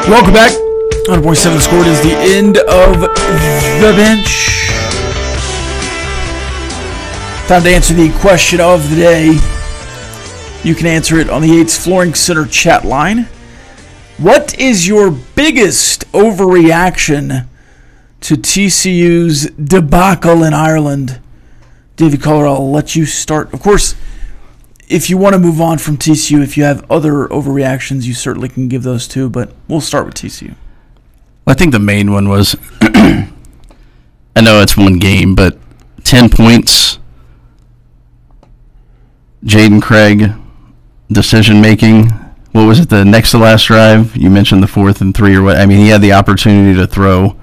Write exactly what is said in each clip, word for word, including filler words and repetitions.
Welcome back. one hundred point seven Score. It is the end of the bench. Time to answer the question of the day. You can answer it on the Yates Flooring Center chat line. What is your biggest overreaction to T C U's debacle in Ireland? David Collar, I'll let you start. Of course, if you want to move on from T C U, if you have other overreactions, you certainly can give those too, but we'll start with T C U. I think the main one was, I know it's one game, but ten points, Jaden Craig, decision-making. What was it, the next to last drive? You mentioned the fourth and three or what. I mean, he had the opportunity to throw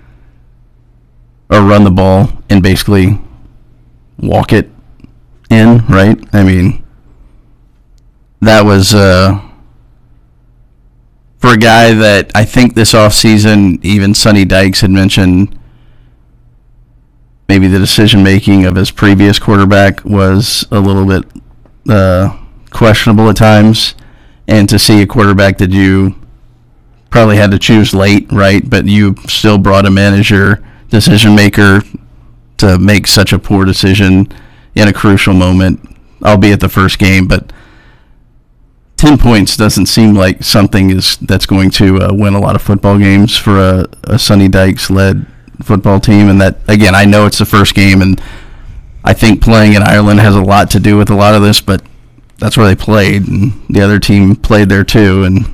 or run the ball and basically walk it in, right? I mean, that was uh, for a guy that I think this offseason, even Sonny Dykes had mentioned maybe the decision-making of his previous quarterback was a little bit uh, questionable at times. And to see a quarterback that you probably had to choose late, right, but you still brought him in as your decision-maker to make such a poor decision in a crucial moment, albeit the first game, but ten points doesn't seem like something is that's going to uh, win a lot of football games for a, a Sonny Dykes-led football team. And that, again, I know it's the first game, and I think playing in Ireland has a lot to do with a lot of this, but that's where they played, and the other team played there too. And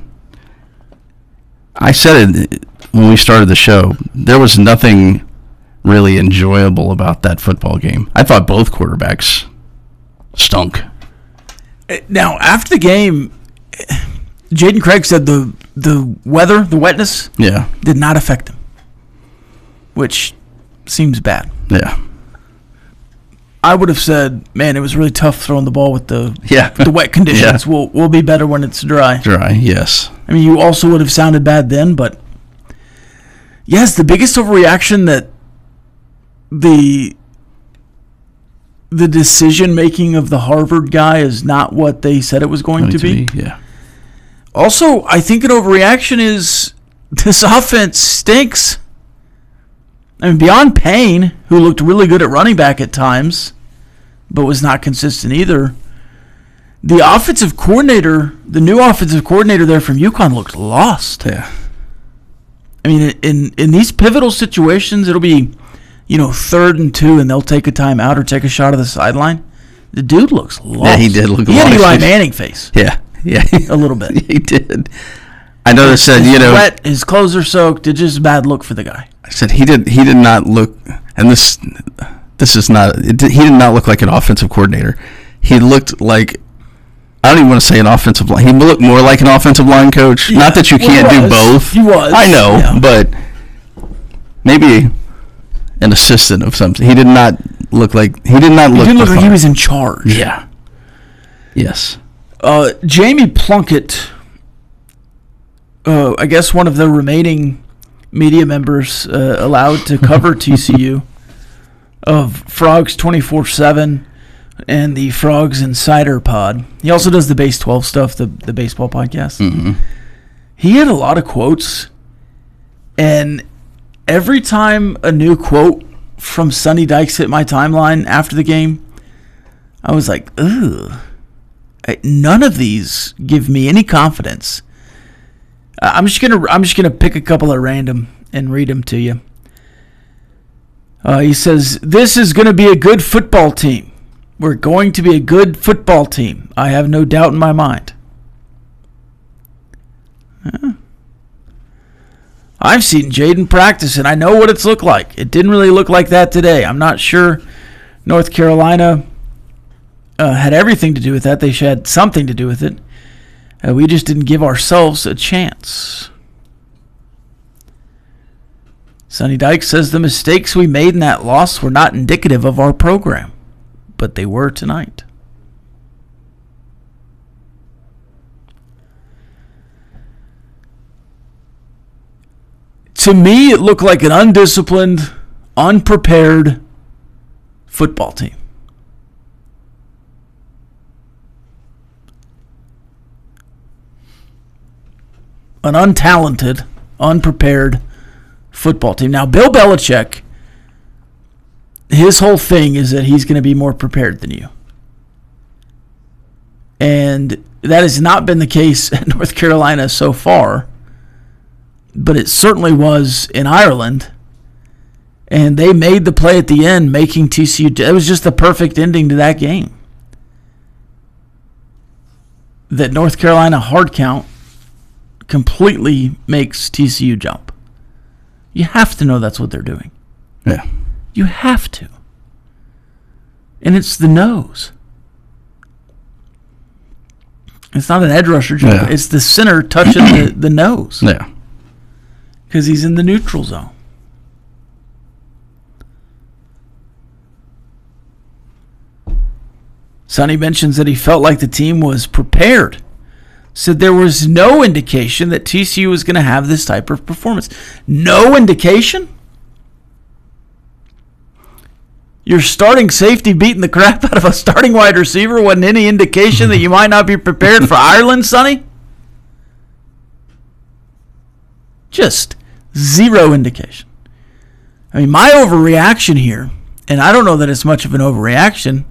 I said it when we started the show, there was nothing really enjoyable about that football game. I thought both quarterbacks stunk. Now, after the game, Jaden Craig said the the weather, the wetness, yeah, did not affect him, which seems bad. Yeah. I would have said, man, it was really tough throwing the ball with the yeah. with the wet conditions. Yeah. We'll we'll be better when it's dry. Dry, yes. I mean, you also would have sounded bad then, but yes, the biggest overreaction that the the decision making of the Harvard guy is not what they said it was going, going to, to be. be. Yeah. Also, I think an overreaction is this offense stinks. I mean, beyond Payne, who looked really good at running back at times, but was not consistent either, the offensive coordinator, the new offensive coordinator there from UConn looked lost. Yeah. I mean, in in these pivotal situations, it'll be, you know, third and two, and they'll take a timeout or take a shot of the sideline. The dude looks lost. Yeah, he did look he lost. He had Eli Manning face. Yeah, yeah. A little bit. He did. I know they said, you know, wet, his clothes are soaked. It's just a bad look for the guy. I said he did. He did not look, and this, this is not. It did, he did not look like an offensive coordinator. He looked like, I don't even want to say an offensive line. He looked more like an offensive line coach. Yeah. Not that you well, can't do both. He was. I know, yeah. but maybe an assistant of something. He did not look like. He did not he look. He didn't look like he was in charge. Yeah. Yes. Uh, Jamie Plunkett. Uh, I guess one of the remaining media members uh, allowed to cover T C U of Frogs twenty-four seven and the Frogs Insider Pod. He also does the Base twelve stuff, the, the baseball podcast. Mm-hmm. He had a lot of quotes, and every time a new quote from Sonny Dykes hit my timeline after the game, I was like, ugh. None of these give me any confidence. I'm just gonna I'm just gonna pick a couple at random and read them to you. Uh, he says, "This is gonna be a good football team. We're going to be a good football team. I have no doubt in my mind." Huh. I've seen Jaden practice, and I know what it's looked like. It didn't really look like that today. I'm not sure North Carolina uh, had everything to do with that. They had something to do with it. Uh, we just didn't give ourselves a chance. Sonny Dykes says the mistakes we made in that loss were not indicative of our program, but they were tonight. To me, it looked like an undisciplined, unprepared football team. an untalented, unprepared football team. Now, Bill Belichick, his whole thing is that he's going to be more prepared than you. And that has not been the case at North Carolina so far, but it certainly was in Ireland. And they made the play at the end, making T C U. It was just the perfect ending to that game. That North Carolina hard count completely makes T C U jump. You have to know that's what they're doing. Yeah. You have to. And it's the nose. It's not an edge rusher jump. Yeah. It's the center touching the, the nose. Yeah. Because he's in the neutral zone. Sonny mentions that he felt like the team was prepared. Said there was no indication that T C U was going to have this type of performance. No indication? Your starting safety beating the crap out of a starting wide receiver wasn't any indication that you might not be prepared for Ireland, Sonny? Just zero indication. I mean, my overreaction here, and I don't know that it's much of an overreaction,